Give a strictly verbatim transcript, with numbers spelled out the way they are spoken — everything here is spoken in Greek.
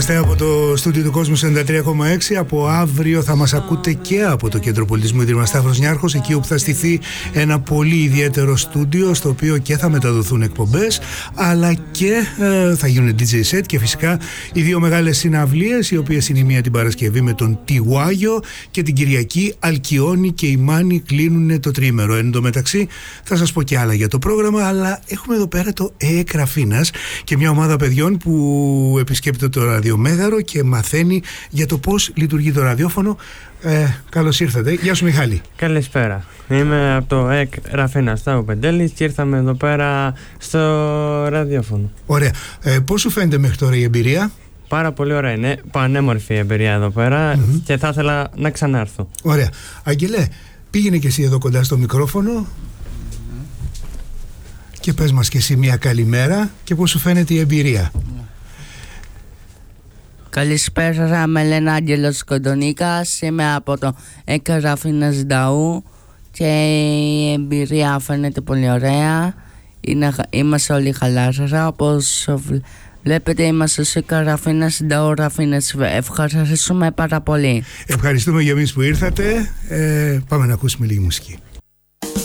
Από το στούντιο του Κόσμου ενενήντα τρία κόμμα έξι. Από αύριο θα μας ακούτε και από το Κέντρο Πολιτισμού Ίδρυμα Σταύρος Νιάρχος, εκεί όπου θα στηθεί ένα πολύ ιδιαίτερο στούντιο, στο οποίο και θα μεταδοθούν εκπομπές, αλλά και ε, θα γίνουν ντι τζέι set και φυσικά οι δύο μεγάλες συναυλίες, οι οποίες είναι η μία την Παρασκευή με τον Τιγουάγιο και την Κυριακή Αλκιόνι και η Μάνη κλείνουν το τρίμερο. Εν τω μεταξύ θα σας πω και άλλα για το πρόγραμμα, αλλά έχουμε εδώ πέρα το ΕΕΚ Ραφίνας και μια ομάδα παιδιών που επισκέπτεται το ραδιομέγαρο και μαθαίνει για το πώς λειτουργεί το ραδιόφωνο. Ε, καλώς ήρθατε. Γεια σου, Μιχάλη. Καλησπέρα. Είμαι από το ΕΕΚ Ραφίνας Τάου Πεντέλης και ήρθαμε εδώ πέρα στο ραδιόφωνο. Ωραία. Ε, πώς σου φαίνεται μέχρι τώρα η εμπειρία? Πάρα πολύ ωραία. Είναι πανέμορφη η εμπειρία εδώ πέρα mm-hmm. και θα ήθελα να ξανάρθω. Ωραία. Αγγελέ, πήγαινε και εσύ εδώ κοντά στο μικρόφωνο και πες μας και εσύ μια καλημέρα και πώς σου φαίνεται η εμπειρία. Καλησπέρα, με λένε Άγγελος Κοντονίκας, είμαι από το ΕΕΚ Ραφίνας Τάου και η εμπειρία φαίνεται πολύ ωραία. Είναι, είμαστε όλοι χαλάρωσα, όπως βλέπετε είμαστε στο ΕΕΚ Ραφίνας Τάου Ραφίνας. Ευχαριστούμε πάρα πολύ. Ευχαριστούμε για εμείς που ήρθατε. Ε, πάμε να ακούσουμε λίγη μουσική.